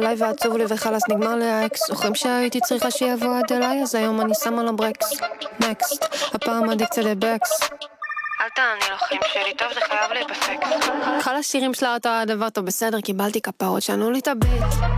אליי ועצוב לי וחלס נגמר לי האקס. זוכרים שהייתי צריכה שיבוא עד אליי, אז היום אני שמה לו ברקס. נקסט, הפעם אדיקציה לבקס. אל תעני לחיים שלי, טוב זה חייב להיפסק. כל השירים שלה אותו הדבר טוב בסדר, קיבלתי כפרות, שענו לי את הביט.